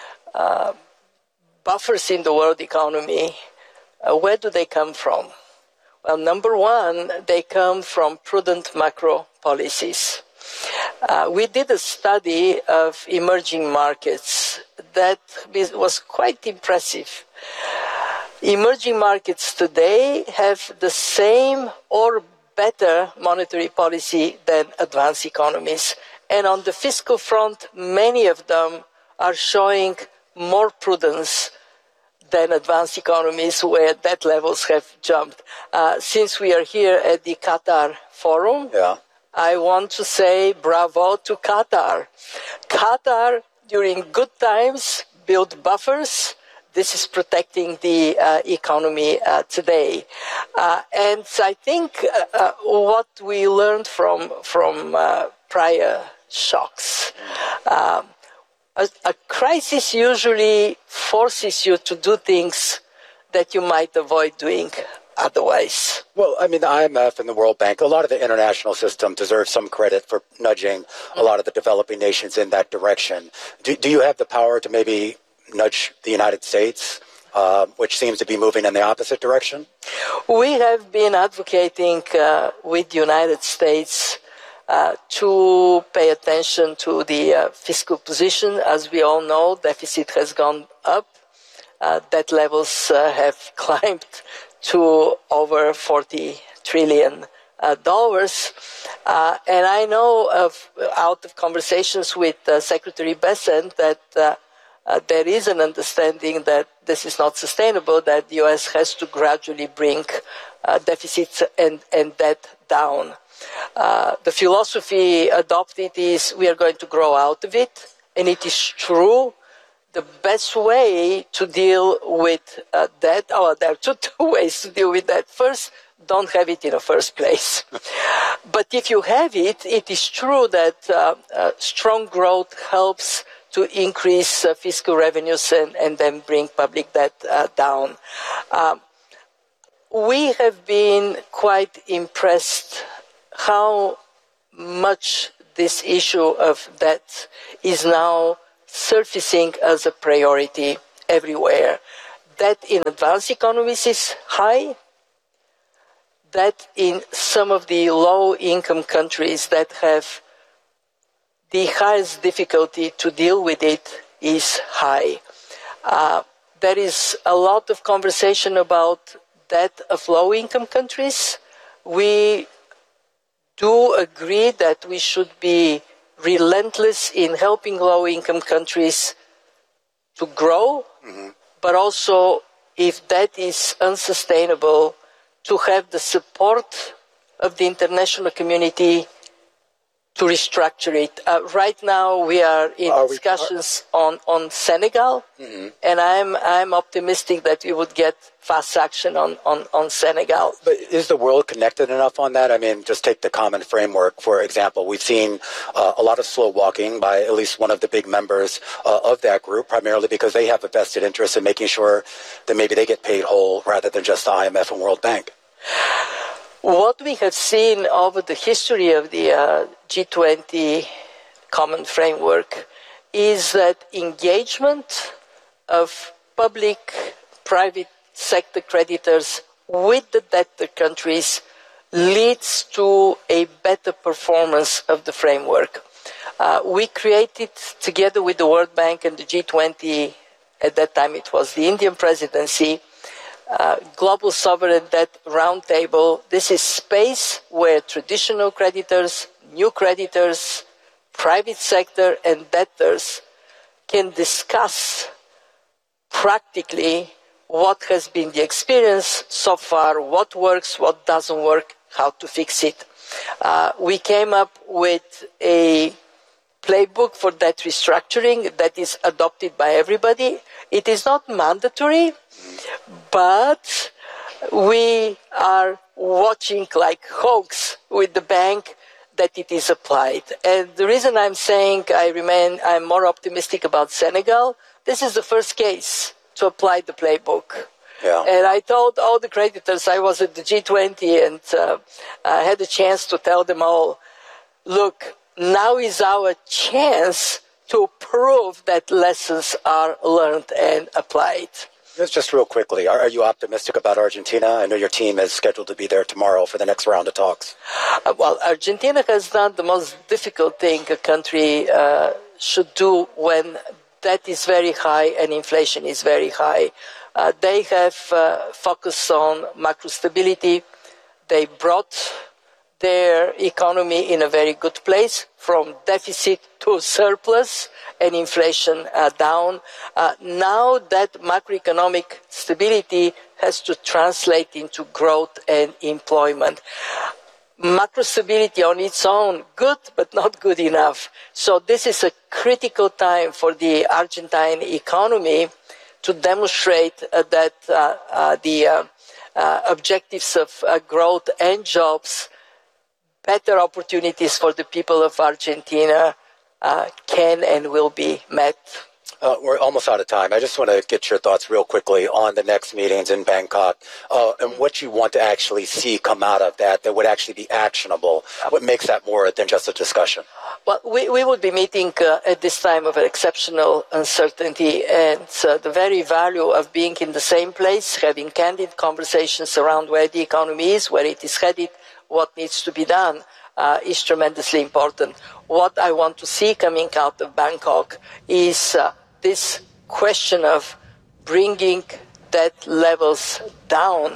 buffers in the world economy, where do they come from? Well, number one, they come from prudent macro policies. We did a study of emerging markets that was quite impressive. Emerging markets today have the same or better monetary policy than advanced economies. And on the fiscal front, many of them are showing more prudence than advanced economies where debt levels have jumped. Since we are here at the Qatar Forum, I want to say bravo to Qatar. Qatar, during good times, built buffers. This is protecting the economy today. And I think what we learned from prior shocks, a crisis usually forces you to do things that you might avoid doing otherwise.
Well, I mean, the IMF and the World Bank, a lot of the international system deserves some credit for nudging a lot of the developing nations in that direction. Do you have the power to maybe nudge the United States, which seems to be moving in the opposite direction?
We have been advocating with the United States to pay attention to the fiscal position. As we all know, deficit has gone up. Debt levels have climbed to over $40 trillion. And I know out of conversations with Secretary Bessent that there is an understanding that this is not sustainable, that the U.S. has to gradually bring deficits and debt down. The philosophy adopted is we are going to grow out of it, and it is true. The best way to deal with debt, there are two ways to deal with that. First, don't have it in the first place. But if you have it, it is true that strong growth helps to increase fiscal revenues and then bring public debt down. We have been quite impressed how much this issue of debt is now surfacing as a priority everywhere. Debt in advanced economies is high. Debt in some of the low-income countries that have the highest difficulty to deal with it is high. There is a lot of conversation about debt of low-income countries. We do agree that we should be relentless in helping low-income countries to grow, but also, if that is unsustainable, to have the support of the international community to restructure it. Right now, we are in discussions on Senegal, and I'm optimistic that we would get fast action on Senegal.
But is the world connected enough on that? I mean, just take the common framework, for example. We've seen a lot of slow walking by at least one of the big members of that group, primarily because they have a vested interest in making sure that maybe they get paid whole rather than just the IMF and World Bank.
What we have seen over the history of the G20 common framework is that engagement of public-private sector creditors with the debtor countries leads to a better performance of the framework. We created, together with the World Bank and the G20, at that time it was the Indian presidency, Global Sovereign Debt Roundtable. This is space where traditional creditors, new creditors, private sector and debtors can discuss practically what has been the experience so far, what works, what doesn't work, how to fix it. We came up with a playbook for debt restructuring that is adopted by everybody. It is not mandatory, but we are watching like hawks with the bank that it is applied. And the reason I'm saying I'm more optimistic about Senegal, this is the first case to apply the playbook. Yeah. And I told all the creditors, I was at the G20 and I had a chance to tell them all, look, now is our chance to prove that lessons are learned and applied.
Just real quickly, are you optimistic about Argentina? I know your team is scheduled to be there tomorrow for the next round of talks.
Well, Argentina has done the most difficult thing a country should do when debt is very high and inflation is very high. They have focused on macro stability. They brought their economy in a very good place, from deficit to surplus and inflation down. Now that macroeconomic stability has to translate into growth and employment. Macro stability on its own, good, but not good enough. So this is a critical time for the Argentine economy to demonstrate that the objectives of growth and jobs, better opportunities for the people of Argentina can and will be met.
We're almost out of time. I just want to get your thoughts real quickly on the next meetings in Bangkok and what you want to actually see come out of that would actually be actionable. What makes that more than just a discussion?
Well, we would be meeting at this time of exceptional uncertainty, and the very value of being in the same place, having candid conversations around where the economy is, where it is headed, what needs to be done, is tremendously important. What I want to see coming out of Bangkok is this question of bringing debt levels down.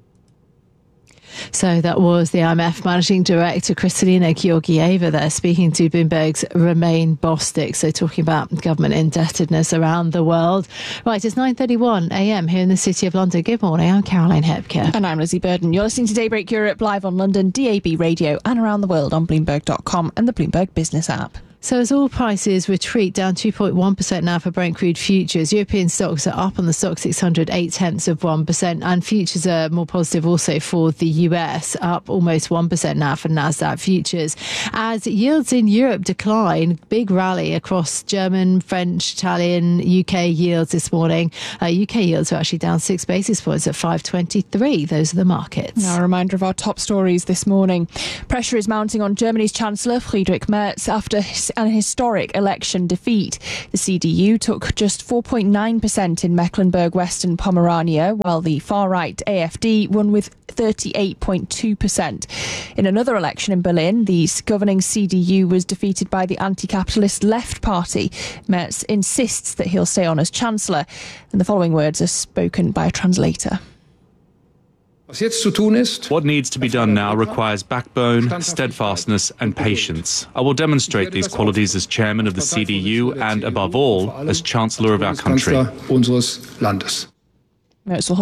So that was the IMF Managing Director Kristalina Georgieva there speaking to Bloomberg's Romain Bostic. So talking about government indebtedness around the world. Right, it's 9:31 a.m. here in the City of London. Good morning, I'm Caroline Hepker.
And I'm Lizzie Burden. You're listening to Daybreak Europe live on London, DAB Radio and around the world on Bloomberg.com and the Bloomberg Business app.
So as oil prices retreat down 2.1% now for Brent crude futures, European stocks are up on the stock 600, 0.8%, and futures are more positive also for the US, up almost 1% now for Nasdaq futures. As yields in Europe decline, big rally across German, French, Italian, UK yields this morning. UK yields are actually down 6 basis points at 5.23. Those are the markets.
Now a reminder of our top stories this morning. Pressure is mounting on Germany's Chancellor Friedrich Merz after an historic election defeat. The CDU took just 4.9% in Mecklenburg-Western Pomerania, while the far-right AfD won with 38.2%. In another election in Berlin, the governing CDU was defeated by the anti-capitalist Left Party. Merz insists that he'll stay on as Chancellor, and the following words are spoken by a translator.
What needs to be done now requires backbone, steadfastness and patience. I will demonstrate these qualities as chairman of the CDU and, above all, as Chancellor of our country.